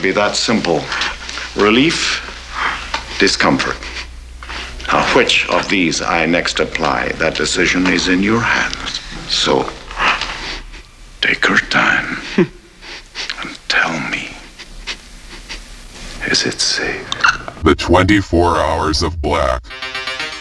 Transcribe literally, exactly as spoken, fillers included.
be that simple. Relief, discomfort. Now, which of these I next apply, that decision is in your hands. So, take your time and tell me, is it safe? The twenty-four Hours of Black.